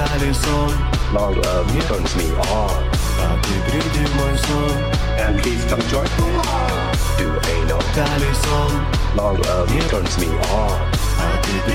Log turns me on. And please come join me. Do anal. Log turns me on.